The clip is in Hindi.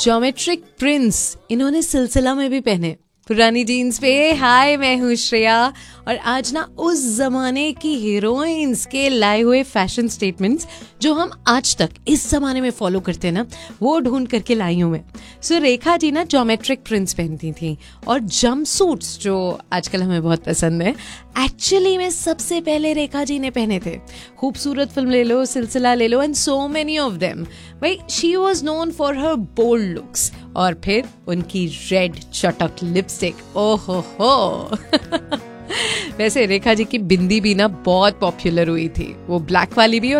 ज्योमेट्रिक प्रिंट्स इन्होंने सिलसिला में भी पहने पुरानी जीन्स पे। हाय, मैं हूँ श्रेया और आज ना उस जमाने की हीरोइंस के लाए हुए फैशन स्टेटमेंट्स जो हम आज तक इस जमाने में फॉलो करते हैं ना, वो ढूंढ करके लाई हूँ मैं। सो रेखा जी ना ज्योमेट्रिक प्रिंट्स पहनती थी और जंप सूट्स जो आजकल हमें बहुत पसंद है, एक्चुअली में सबसे पहले रेखा जी ने पहने थे। खूबसूरत फिल्म ले लो, सिलसिला ले लो and so many of them. भाई, she was known for her bold looks और फिर उनकी रेड चटक लिपस्टिक, ओहो हो। वैसे रेखा जी की बिंदी भी ना बहुत पॉपुलर हुई थी, वो ब्लैक वाली भी और